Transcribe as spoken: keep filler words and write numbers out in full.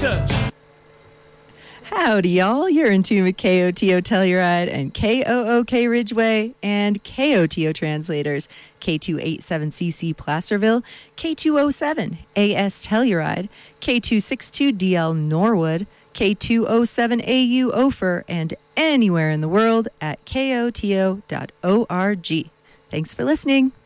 touch. Howdy, y'all. You're in tune with K O T O Telluride and K O O K Ridgeway and K O T O translators. K two eighty-seven C C Placerville, K two oh seven A S Telluride, K two sixty-two D L Norwood, K two oh seven A U Ophir, and anywhere in the world at K O T O dot org. Thanks for listening.